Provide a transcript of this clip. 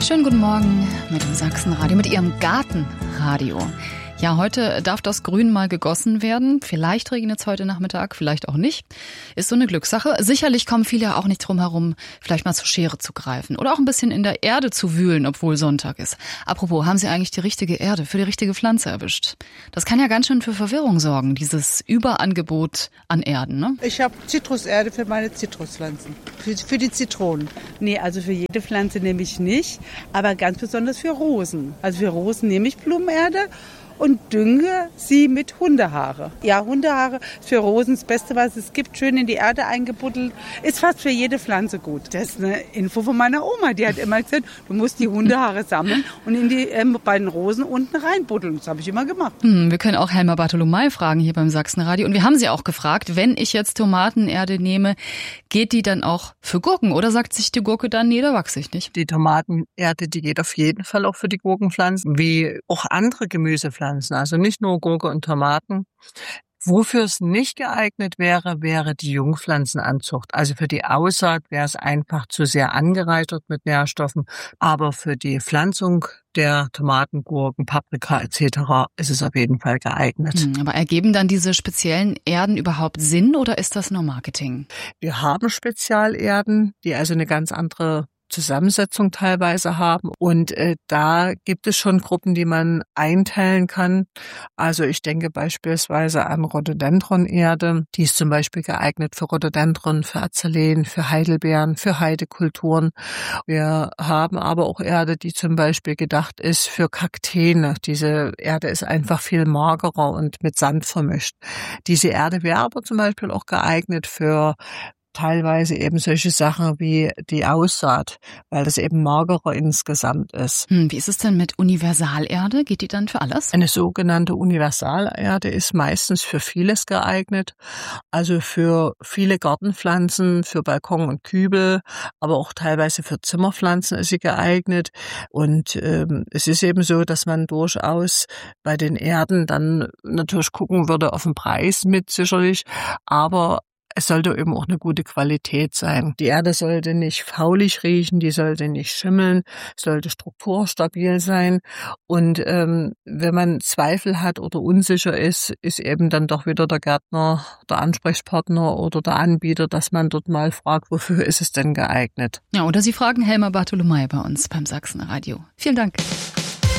Schönen guten Morgen mit dem Sachsenradio, mit Ihrem Gartenradio. Ja, heute darf das Grün mal gegossen werden. Vielleicht regnet es heute Nachmittag, vielleicht auch nicht. Ist so eine Glückssache. Sicherlich kommen viele ja auch nicht drum herum, vielleicht mal zur Schere zu greifen oder auch ein bisschen in der Erde zu wühlen, obwohl Sonntag ist. Apropos, haben Sie eigentlich die richtige Erde für die richtige Pflanze erwischt? Das kann ja ganz schön für Verwirrung sorgen, dieses Überangebot an Erden, ne? Ich habe Zitruserde für meine Zitruspflanzen, für die Zitronen. Nee, also für jede Pflanze nehme ich nicht, aber ganz besonders für Rosen. Also für Rosen nehme ich Blumenerde und dünge sie mit Hundehaare. Ja, Hundehaare ist für Rosen das Beste, was es gibt. Schön in die Erde eingebuddelt. Ist fast für jede Pflanze gut. Das ist eine Info von meiner Oma. Die hat immer gesagt, du musst die Hundehaare sammeln und in die bei den Rosen unten reinbuddeln. Das habe ich immer gemacht. Wir können auch Helma Bartholomei fragen hier beim Sachsenradio. Und wir haben sie auch gefragt, wenn ich jetzt Tomatenerde nehme, geht die dann auch für Gurken? Oder sagt sich die Gurke dann, nee, da wachse ich nicht? Die Tomatenerde, die geht auf jeden Fall auch für die Gurkenpflanzen, wie auch andere Gemüsepflanzen. Also nicht nur Gurke und Tomaten. Wofür es nicht geeignet wäre, wäre die Jungpflanzenanzucht. Also für die Aussaat wäre es einfach zu sehr angereichert mit Nährstoffen. Aber für die Pflanzung der Tomaten, Gurken, Paprika etc. ist es auf jeden Fall geeignet. Aber ergeben dann diese speziellen Erden überhaupt Sinn oder ist das nur Marketing? Wir haben Spezialerden, die also eine ganz andere Zusammensetzung teilweise haben. Und da gibt es schon Gruppen, die man einteilen kann. Also ich denke beispielsweise an Rhododendron-Erde. Die ist zum Beispiel geeignet für Rhododendron, für Azaleen, für Heidelbeeren, für Heidekulturen. Wir haben aber auch Erde, die zum Beispiel gedacht ist für Kakteen. Diese Erde ist einfach viel magerer und mit Sand vermischt. Diese Erde wäre aber zum Beispiel auch geeignet für teilweise eben solche Sachen wie die Aussaat, weil das eben magerer insgesamt ist. Wie ist es denn mit Universalerde? Geht die dann für alles? Eine sogenannte Universalerde ist meistens für vieles geeignet, also für viele Gartenpflanzen, für Balkon und Kübel, aber auch teilweise für Zimmerpflanzen ist sie geeignet. Und es ist eben so, dass man durchaus bei den Erden dann natürlich gucken würde auf den Preis mit sicherlich, aber es sollte eben auch eine gute Qualität sein. Die Erde sollte nicht faulig riechen, die sollte nicht schimmeln, sollte strukturstabil sein. Und wenn man Zweifel hat oder unsicher ist, ist eben dann doch wieder der Gärtner, der Ansprechpartner oder der Anbieter, dass man dort mal fragt, wofür ist es denn geeignet. Ja, oder Sie fragen Helma Bartholomei bei uns beim Sachsenradio. Vielen Dank.